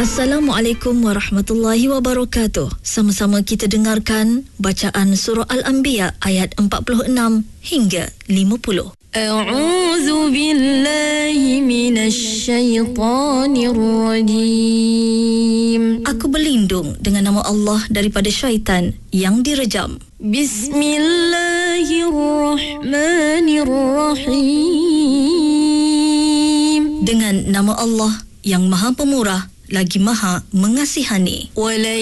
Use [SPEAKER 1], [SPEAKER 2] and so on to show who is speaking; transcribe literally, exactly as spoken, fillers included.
[SPEAKER 1] Assalamualaikum warahmatullahi wabarakatuh. Sama-sama kita dengarkan bacaan surah Al-Anbiya ayat empat puluh enam hingga lima puluh.
[SPEAKER 2] A'udzu billahi minasy syaithanir rajim.
[SPEAKER 1] Aku berlindung dengan nama Allah daripada syaitan yang direjam.
[SPEAKER 2] Bismillahirrahmanirrahim.
[SPEAKER 1] Dengan nama Allah yang Maha Pemurah lagi Maha Mengasihani.